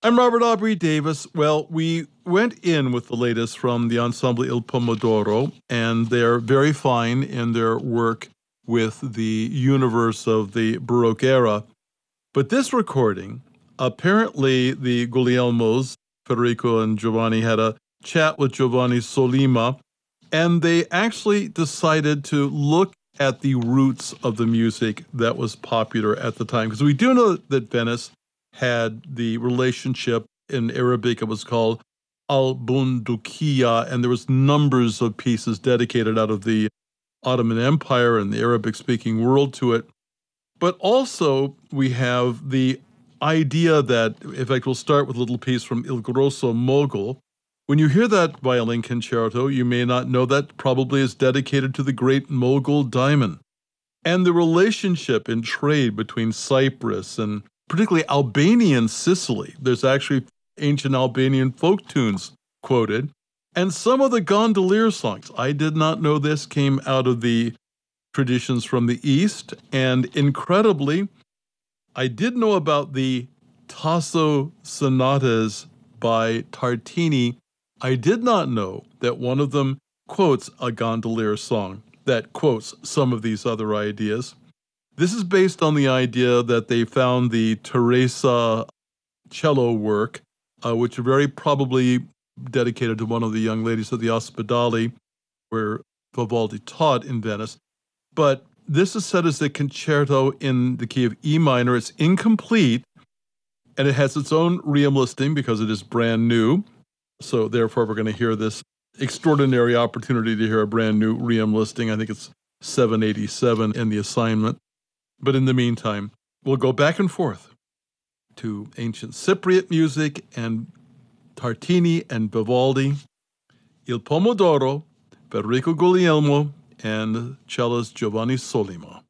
I'm Robert Aubrey Davis. Well, we went in with the latest from the Ensemble Il Pomodoro, and they're very fine in their work with the universe of the Baroque era. But this recording, apparently the Guglielmos, Federico and Giovanni, had a chat with Giovanni Sollima, and they actually decided to look at the roots of the music that was popular at the time. Because we do know that Venice had the relationship in Arabic, it was called Al-Bundukiya, and there was numbers of pieces dedicated out of the Ottoman Empire and the Arabic-speaking world to it. But also we have the idea that, in fact, we'll start with a little piece from Il Grosso Mogul. When you hear that violin concerto, you may not know that probably is dedicated to the great Mogul diamond. And the relationship in trade between Cyprus and particularly Albanian Sicily. There's actually ancient Albanian folk tunes quoted. And some of the gondolier songs, I did not know this, came out of the traditions from the East. And incredibly, I did know about the Tasso sonatas by Tartini. I did not know that one of them quotes a gondolier song that quotes some of these other ideas. This is based on the idea that they found the Teresa cello work, which are very probably dedicated to one of the young ladies of the Ospedali, where Vivaldi taught in Venice. But this is set as a concerto in the key of E minor. It's incomplete, and it has its own Ream listing because it is brand new. So therefore, we're going to hear this extraordinary opportunity to hear a brand new Ream listing. I think it's 787 in the assignment. But in the meantime, we'll go back and forth to ancient Cypriot music and Tartini and Vivaldi, Il Pomodoro, Federico Guglielmo, and cellist Giovanni Sollima.